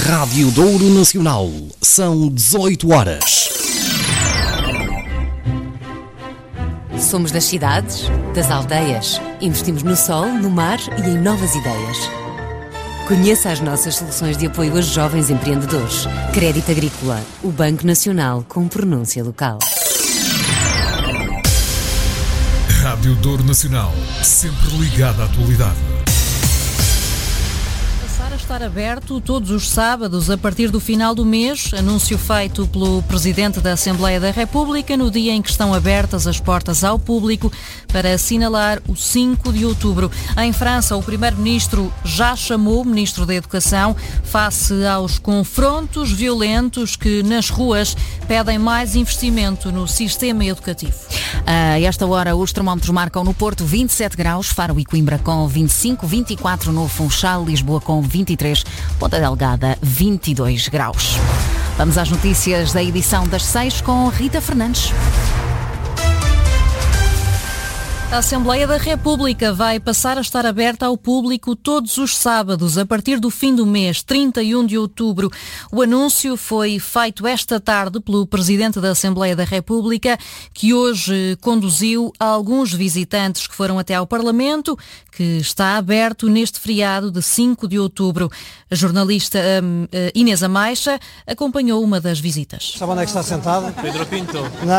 Rádio Douro Nacional. São 18 horas. Somos das cidades, das aldeias. Investimos no sol, no mar e em novas ideias. Conheça as nossas soluções de apoio a jovens empreendedores. Crédito Agrícola, o Banco Nacional com pronúncia local. Rádio Douro Nacional, sempre ligada à atualidade. Estar aberto todos os sábados a partir do final do mês, anúncio feito pelo Presidente da Assembleia da República no dia em que estão abertas as portas ao público para assinalar o 5 de outubro. Em França, o Primeiro-Ministro já chamou o Ministro da Educação face aos confrontos violentos que nas ruas pedem mais investimento no sistema educativo. A esta hora os termómetros marcam no Porto 27 graus, Faro e Coimbra com 25, 24 no Funchal, Lisboa com 23, Ponta Delgada 22 graus. Vamos às notícias da edição das 6 com Rita Fernandes. A Assembleia da República vai passar a estar aberta ao público todos os sábados, a partir do fim do mês, 31 de outubro. O anúncio foi feito esta tarde pelo Presidente da Assembleia da República, que hoje conduziu alguns visitantes que foram até ao Parlamento, que está aberto neste feriado de 5 de outubro. A jornalista Inês Amaixa acompanhou uma das visitas. Sabe onde é que está sentado? Pedro Pinto.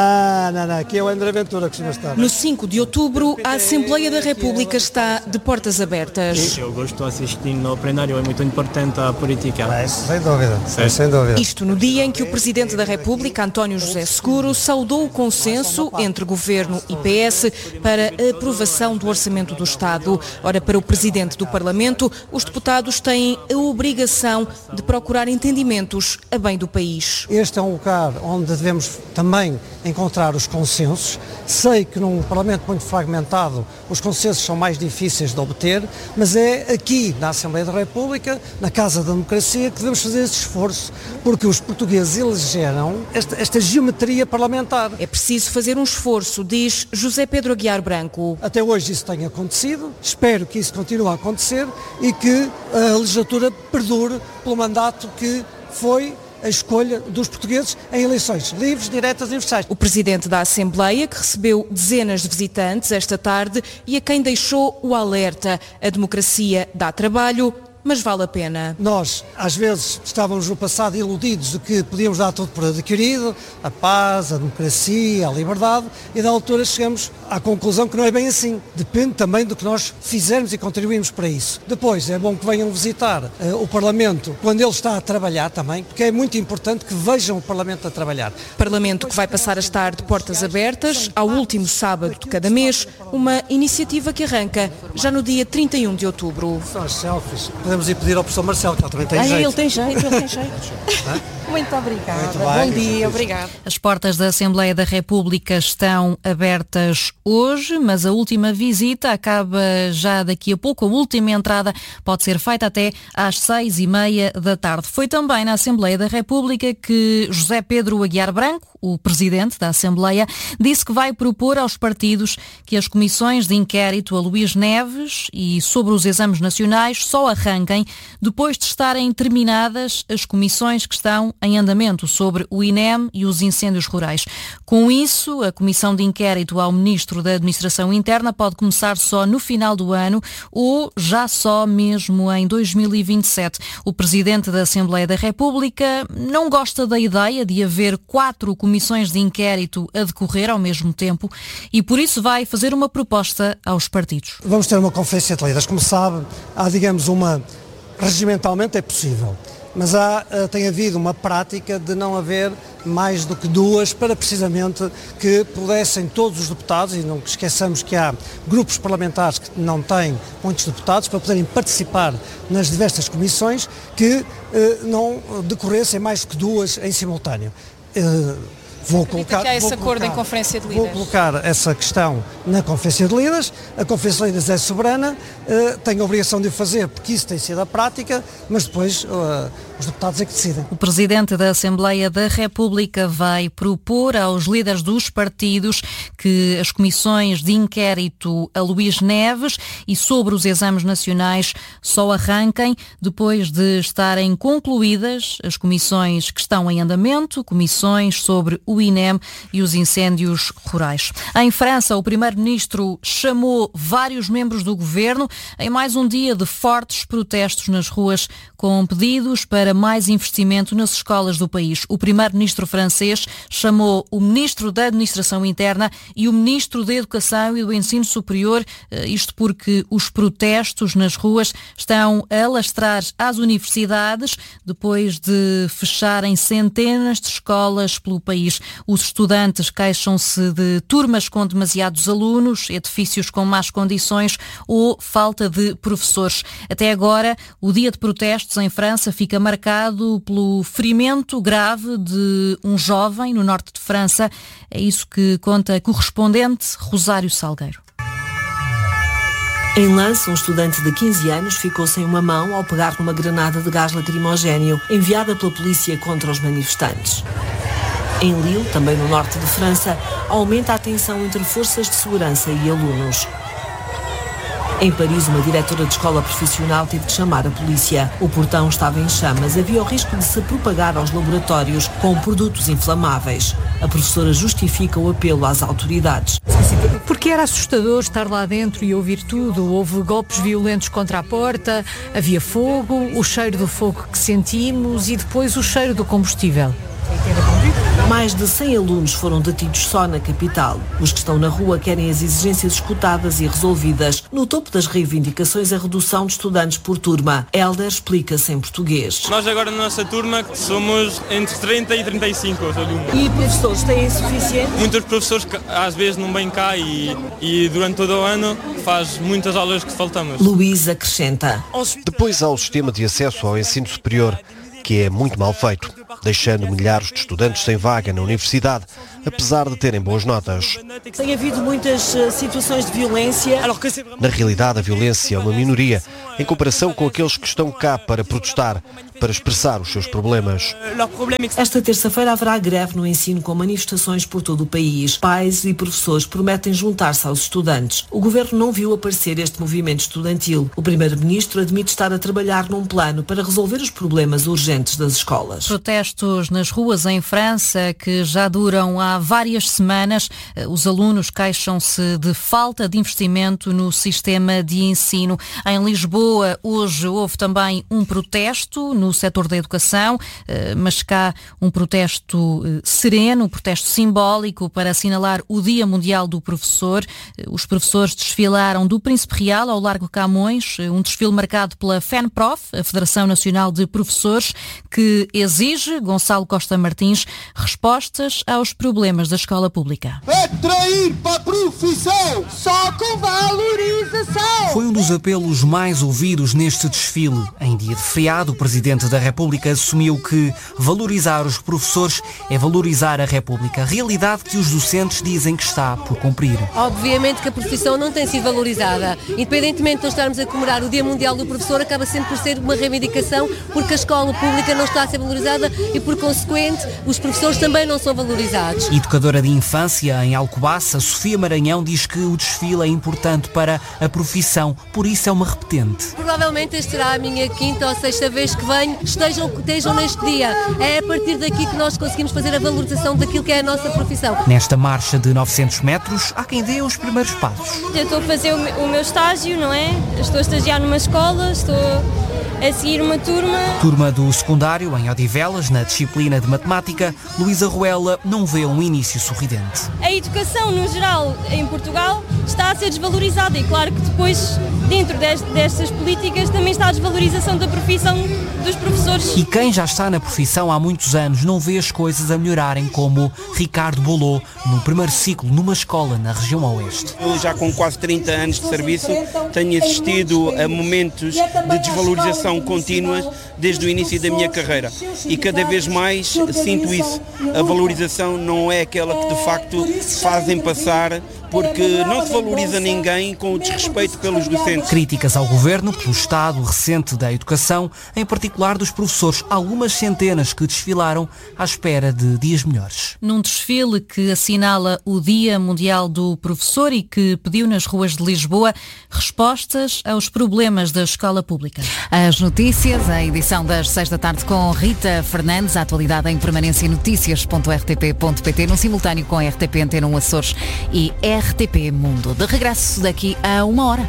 Não, aqui é o André Ventura que costuma estar. No 5 de outubro, a Assembleia da República está de portas abertas. Eu gosto de assistir no plenário, é muito importante a política. Sem dúvida. Isto no dia em que o Presidente da República, António José Seguro, saudou o consenso entre Governo e PS para a aprovação do Orçamento do Estado. Ora, para o Presidente do Parlamento, os deputados têm a obrigação de procurar entendimentos a bem do país. Este é um lugar onde devemos também encontrar os consensos. Sei que num Parlamento muito fragmentado os consensos são mais difíceis de obter, mas é aqui na Assembleia da República, na Casa da Democracia, que devemos fazer esse esforço, porque os portugueses elegeram esta geometria parlamentar. É preciso fazer um esforço, diz José Pedro Aguiar Branco. Até hoje isso tem acontecido, espero que isso continue a acontecer e que a legislatura perdure pelo mandato que foi a escolha dos portugueses em eleições livres, diretas e universais. O Presidente da Assembleia, que recebeu dezenas de visitantes esta tarde e a quem deixou o alerta. A democracia dá trabalho, mas vale a pena. Nós, às vezes, estávamos no passado iludidos de que podíamos dar tudo por adquirido, a paz, a democracia, a liberdade, e da altura chegamos à conclusão que não é bem assim. Depende também do que nós fizermos e contribuímos para isso. Depois, é bom que venham visitar o Parlamento quando ele está a trabalhar também, porque é muito importante que vejam o Parlamento a trabalhar. Parlamento que vai passar a estar de portas abertas ao último sábado de cada mês, uma iniciativa que arranca já no dia 31 de outubro. São as selfies. Podemos ir pedir ao professor Marcelo, que ele também tem jeito. Ele tem jeito. Muito obrigada. Muito bem, bom dia, obrigado. As portas da Assembleia da República estão abertas hoje, mas a última visita acaba já daqui a pouco. A última entrada pode ser feita até às 6:30 da tarde. Foi também na Assembleia da República que José Pedro Aguiar Branco, o Presidente da Assembleia, disse que vai propor aos partidos que as comissões de inquérito a Luís Neves e sobre os exames nacionais só arranquem depois de estarem terminadas as comissões que estão em andamento sobre o INEM e os incêndios rurais. Com isso, a comissão de inquérito ao Ministro da Administração Interna pode começar só no final do ano ou já só mesmo em 2027. O Presidente da Assembleia da República não gosta da ideia de haver 4 comissões de inquérito a decorrer ao mesmo tempo e por isso vai fazer uma proposta aos partidos. Vamos ter uma conferência de líderes. Como sabe, há, digamos, regimentalmente é possível, mas tem havido uma prática de não haver mais do que 2 para precisamente que pudessem todos os deputados, e não esqueçamos que há grupos parlamentares que não têm muitos deputados, para poderem participar nas diversas comissões, que não decorressem mais do que 2 em simultâneo. Vou colocar essa questão na Conferência de Líderes. A Conferência de Líderes é soberana, tem a obrigação de o fazer, porque isso tem sido a prática, mas depois os deputados é que decidem. O Presidente da Assembleia da República vai propor aos líderes dos partidos que as comissões de inquérito a Luís Neves e sobre os exames nacionais só arranquem depois de estarem concluídas as comissões que estão em andamento, comissões sobre o INEM e os incêndios rurais. Em França, o Primeiro-Ministro chamou vários membros do governo em mais um dia de fortes protestos nas ruas com pedidos para mais investimento nas escolas do país. O Primeiro-Ministro francês chamou o Ministro da Administração Interna e o Ministro da Educação e do Ensino Superior, isto porque os protestos nas ruas estão a alastrar às universidades depois de fecharem centenas de escolas pelo país. Os estudantes queixam-se de turmas com demasiados alunos, edifícios com más condições ou falta de professores. Até agora, o dia de protestos em França fica marcado pelo ferimento grave de um jovem no norte de França. É isso que conta a correspondente Rosário Salgueiro. Em Lens, um estudante de 15 anos ficou sem uma mão ao pegar numa granada de gás lacrimogéneo enviada pela polícia contra os manifestantes. Em Lille, também no norte de França, aumenta a tensão entre forças de segurança e alunos. Em Paris, uma diretora de escola profissional teve de chamar a polícia. O portão estava em chamas, havia o risco de se propagar aos laboratórios com produtos inflamáveis. A professora justifica o apelo às autoridades. Porque era assustador estar lá dentro e ouvir tudo. Houve golpes violentos contra a porta, havia fogo, o cheiro do fogo que sentimos e depois o cheiro do combustível. Mais de 100 alunos foram detidos só na capital. Os que estão na rua querem as exigências escutadas e resolvidas. No topo das reivindicações, a redução de estudantes por turma. Helder explica-se em português. Nós agora na nossa turma somos entre 30 e 35 alunos. E professores têm suficiente? Muitos professores que às vezes não vêm cá e durante todo o ano faz muitas aulas que faltamos. Luís acrescenta. Depois há o sistema de acesso ao ensino superior, que é muito mal feito, deixando milhares de estudantes sem vaga na universidade, apesar de terem boas notas. Tem havido muitas situações de violência. Na realidade, a violência é uma minoria, em comparação com aqueles que estão cá para protestar, para expressar os seus problemas. Esta terça-feira haverá greve no ensino com manifestações por todo o país. Pais e professores prometem juntar-se aos estudantes. O governo não viu aparecer este movimento estudantil. O primeiro-ministro admite estar a trabalhar num plano para resolver os problemas urgentes das escolas. Protestos nas ruas em França que já duram há várias semanas. Os alunos queixam-se de falta de investimento no sistema de ensino. Em Lisboa, hoje houve também um protesto no setor da educação, mas cá um protesto sereno, um protesto simbólico para assinalar o Dia Mundial do Professor. Os professores desfilaram do Príncipe Real ao Largo Camões, um desfile marcado pela FENPROF, a Federação Nacional de Professores, que exige, Gonçalo Costa Martins, respostas aos problemas da escola pública. Atrair para a profissão, só com valorização. Foi um dos apelos mais ouvidos neste desfile. Em dia de feriado, o Presidente da República assumiu que valorizar os professores é valorizar a República, realidade que os docentes dizem que está por cumprir. Obviamente que a profissão não tem sido valorizada. Independentemente de nós estarmos a comemorar o Dia Mundial do Professor, acaba sempre por ser uma reivindicação, porque a escola pública não está a ser valorizada e, por consequente, os professores também não são valorizados. Educadora de infância em Alcobaça, Sofia Maranhão, diz que o desfile é importante para a profissão, por isso é uma repetente. Provavelmente esta será a minha quinta ou sexta vez que venho, estejam neste dia. É a partir daqui que nós conseguimos fazer a valorização daquilo que é a nossa profissão. Nesta marcha de 900 metros, há quem dê os primeiros passos. Eu estou a fazer o meu estágio, não é? Estou a estagiar numa escola, estou a seguir uma turma. Turma do secundário, em Odivelas, na disciplina de matemática, Luísa Ruela não vê um início sorridente. A educação, no geral, em Portugal, está a ser desvalorizada e claro que depois dentro destas políticas também está a desvalorização da profissão dos professores. E quem já está na profissão há muitos anos não vê as coisas a melhorarem, como Ricardo Bolot, no primeiro ciclo numa escola na região oeste. Eu já com quase 30 anos de serviço tenho assistido a momentos de desvalorização contínuas desde o início da minha carreira e cada vez mais sinto isso. A valorização não é aquela que de facto fazem passar, porque não se valoriza ninguém com o desrespeito pelos docentes. Críticas ao governo pelo estado recente da educação, em particular dos professores, algumas centenas que desfilaram à espera de dias melhores. Num desfile que assinala o Dia Mundial do Professor e que pediu nas ruas de Lisboa respostas aos problemas da escola pública. As notícias, a edição das 6 da tarde com Rita Fernandes, a atualidade em permanência notícias.rtp.pt, no simultâneo com a RTP Antena 1 Açores e RTP Mundo. De regresso daqui a 1 hora.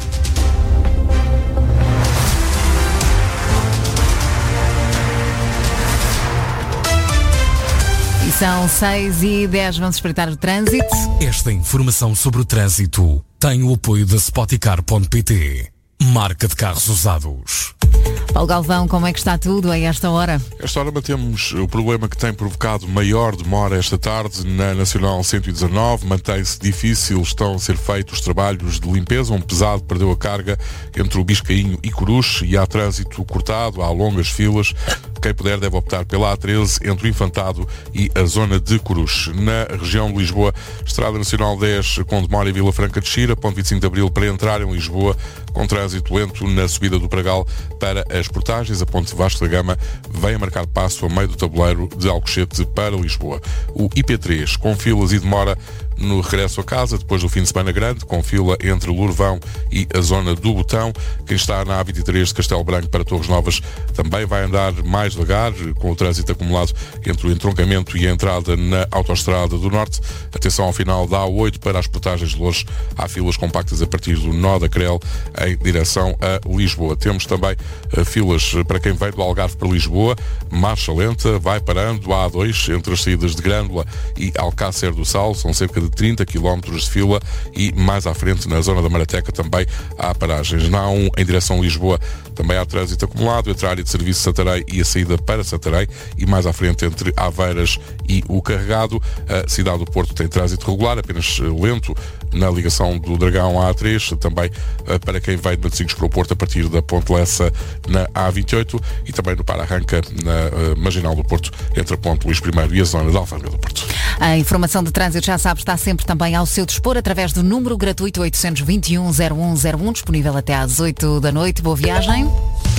E são 6h10, vamos espreitar o trânsito. Esta informação sobre o trânsito tem o apoio da Spoticar.pt, marca de carros usados. Paulo Galvão, como é que está tudo a esta hora? Esta hora mantemos o problema que tem provocado maior demora esta tarde na Nacional 119. Mantém-se difícil, estão a ser feitos trabalhos de limpeza. Um pesado perdeu a carga entre o Biscainho e Coruche e há trânsito cortado, há longas filas. Quem puder deve optar pela A13 entre o Infantado e a zona de Coruche. Na região de Lisboa, Estrada Nacional 10 com demora em Vila Franca de Xira, ponto 25 de Abril para entrar em Lisboa, com trânsito lento na subida do Pragal para as portagens. A ponte Vasco da Gama vem a marcar passo a meio do tabuleiro de Alcochete para Lisboa. O IP3 com filas e demora no regresso a casa, depois do fim de semana grande, com fila entre Lourvão e a zona do Botão. Quem está na A23 de Castelo Branco para Torres Novas também vai andar mais devagar, com o trânsito acumulado entre o entroncamento e a entrada na Autoestrada do Norte. Atenção ao final da A8 para as portagens de Loures. Há filas compactas a partir do nó da Crel em direção a Lisboa. Temos também filas para quem vem do Algarve para Lisboa, marcha lenta, vai parando a A2 entre as saídas de Grândola e Alcácer do Sal, são cerca de 30 km de fila e mais à frente na zona da Marateca também há paragens. Na A1 em direção a Lisboa também há trânsito acumulado entre a área de serviço de Santarém e a saída para Santarém e mais à frente entre Aveiras e o Carregado. A cidade do Porto tem trânsito regular, apenas lento na ligação do Dragão à A3, também para quem vem de Matosinhos para o Porto a partir da Ponte Lessa na A28 e também no Para-Arranca na Marginal do Porto entre a Ponte Luís I e a zona da Alfândega do Porto. A informação de trânsito, já sabe, está sempre também ao seu dispor através do número gratuito 821-0101, disponível até às 8 da noite. Boa viagem.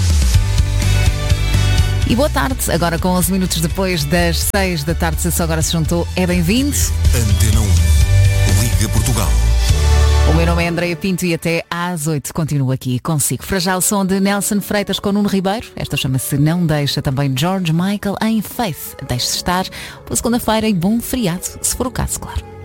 E boa tarde, agora com 11 minutos depois das 6 da tarde, se só agora se juntou, é bem-vindo. Antena 1, Liga Portugal. O meu nome é Andreia Pinto e até às 8 continuo aqui consigo. Para já o som de Nelson Freitas com Nuno Ribeiro. Esta chama-se Não Deixa, também George Michael em Faith. Deixe-se estar. Boa segunda-feira e bom feriado, se for o caso, claro.